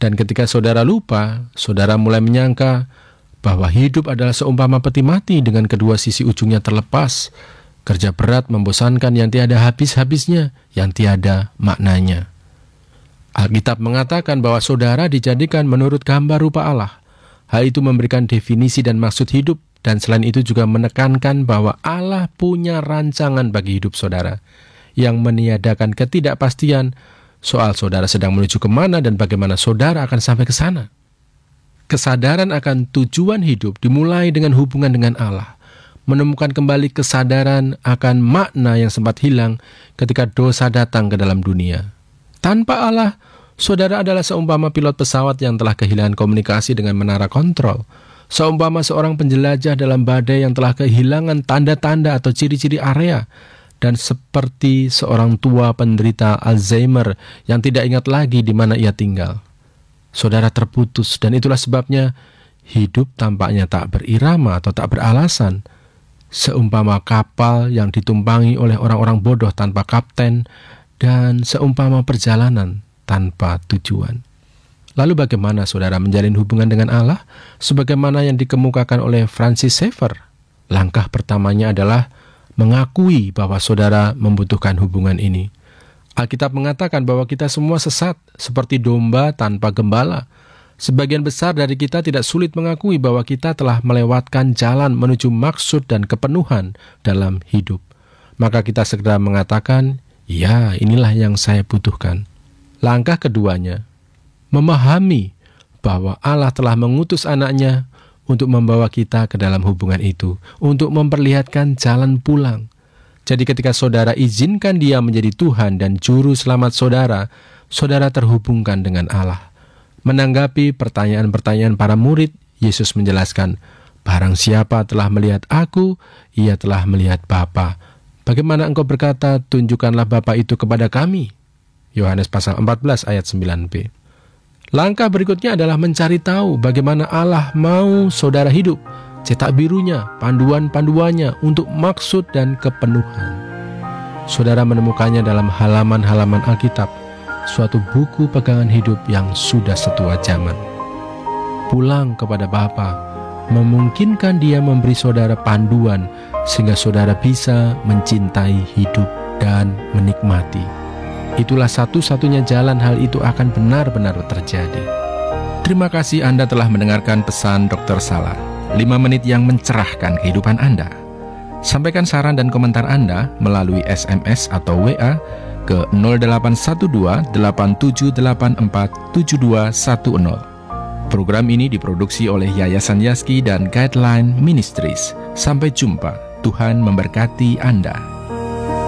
Dan ketika saudara lupa, saudara mulai menyangka bahwa hidup adalah seumpama peti mati dengan kedua sisi ujungnya terlepas. Kerja berat membosankan yang tiada habis-habisnya, yang tiada maknanya. Alkitab mengatakan bahwa saudara dijadikan menurut gambar rupa Allah. Hal itu memberikan definisi dan maksud hidup, dan selain itu juga menekankan bahwa Allah punya rancangan bagi hidup saudara, yang meniadakan ketidakpastian soal saudara sedang menuju kemana dan bagaimana saudara akan sampai ke sana. Kesadaran akan tujuan hidup dimulai dengan hubungan dengan Allah. Menemukan kembali kesadaran akan makna yang sempat hilang ketika dosa datang ke dalam dunia. Tanpa Allah, saudara adalah seumpama pilot pesawat yang telah kehilangan komunikasi dengan menara kontrol. Seumpama seorang penjelajah dalam badai yang telah kehilangan tanda-tanda atau ciri-ciri area. Dan seperti seorang tua penderita Alzheimer yang tidak ingat lagi di mana ia tinggal. Saudara terputus, dan itulah sebabnya hidup tampaknya tak berirama atau tak beralasan. Seumpama kapal yang ditumpangi oleh orang-orang bodoh tanpa kapten, dan seumpama perjalanan tanpa tujuan. Lalu bagaimana saudara menjalin hubungan dengan Allah? Sebagaimana yang dikemukakan oleh Francis Schaeffer. Langkah pertamanya adalah mengakui bahwa saudara membutuhkan hubungan ini. Alkitab mengatakan bahwa kita semua sesat, seperti domba tanpa gembala. Sebagian besar dari kita tidak sulit mengakui bahwa kita telah melewatkan jalan menuju maksud dan kepenuhan dalam hidup. Maka kita segera mengatakan, ya, inilah yang saya butuhkan. Langkah keduanya, memahami bahwa Allah telah mengutus anaknya untuk membawa kita ke dalam hubungan itu, untuk memperlihatkan jalan pulang. Jadi ketika saudara izinkan Dia menjadi Tuhan dan Juru Selamat saudara, saudara terhubungkan dengan Allah. Menanggapi pertanyaan-pertanyaan para murid, Yesus menjelaskan, barang siapa telah melihat aku, ia telah melihat Bapa. Bagaimana engkau berkata, tunjukkanlah Bapa itu kepada kami? Yohanes pasal 14 ayat 9b. Langkah berikutnya adalah mencari tahu bagaimana Allah mau saudara hidup. Cetak birunya, panduan-panduannya untuk maksud dan kepenuhan. Saudara menemukannya dalam halaman-halaman Alkitab, suatu buku pegangan hidup yang sudah setua zaman. Pulang kepada Bapa memungkinkan Dia memberi saudara panduan sehingga saudara bisa mencintai hidup dan menikmati. Itulah satu-satunya jalan hal itu akan benar-benar terjadi. Terima kasih Anda telah mendengarkan pesan Dr. Salar, 5 menit yang mencerahkan kehidupan Anda. Sampaikan saran dan komentar Anda melalui SMS atau WA ke 0812-8784-7210. Program ini diproduksi oleh Yayasan Yaski dan Guideline Ministries. Sampai jumpa, Tuhan memberkati Anda.